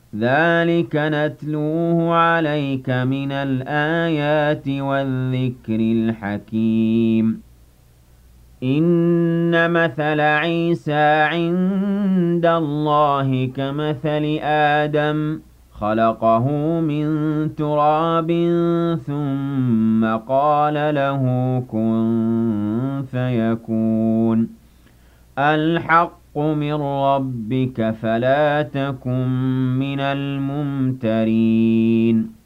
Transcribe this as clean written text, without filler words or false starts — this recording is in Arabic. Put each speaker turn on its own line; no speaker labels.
ذَلِكَ نَتْلُوهُ عَلَيْكَ مِنَ الْآيَاتِ وَالذِّكْرِ الْحَكِيمِ إِنَّ مَثَلَ عِيسَىٰ عِندَ اللَّهِ كَمَثَلِ آدَمَ خَلَقَهُ مِن تُرَابٍ ثُمَّ قَالَ لَهُ كُن فَيَكُونُ الْحَقُّ مِن رَّبِّكَ فَلَا تَكُن مِّنَ الْمُمْتَرِينَ